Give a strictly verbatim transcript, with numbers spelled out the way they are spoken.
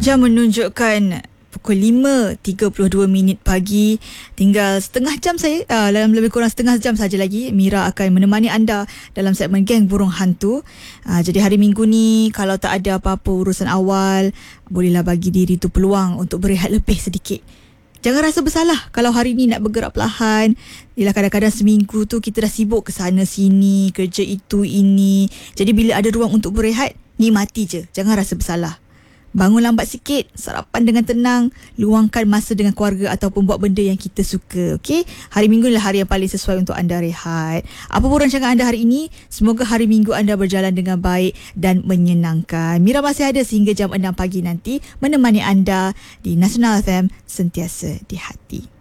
Jam menunjukkan pukul lima tiga puluh dua minit pagi. Tinggal setengah jam saya, uh, dalam lebih kurang setengah jam saja lagi, Mira akan menemani anda dalam segmen Geng Burung Hantu. Uh, jadi hari Minggu ni, kalau tak ada apa-apa urusan awal, bolehlah bagi diri tu peluang untuk berehat lebih sedikit. Jangan rasa bersalah kalau hari ni nak bergerak perlahan. Yelah, kadang-kadang seminggu tu kita dah sibuk ke sana sini, kerja itu ini. Jadi bila ada ruang untuk berehat, nikmati je. Jangan rasa bersalah. Bangun lambat sikit, sarapan dengan tenang, luangkan masa dengan keluarga ataupun buat benda yang kita suka. Okey? Hari Minggu adalah hari yang paling sesuai untuk anda rehat. Apa pun rancangan anda hari ini, semoga hari Minggu anda berjalan dengan baik dan menyenangkan. Mira masih ada sehingga jam enam pagi nanti menemani anda di Nasional F M, sentiasa di hati.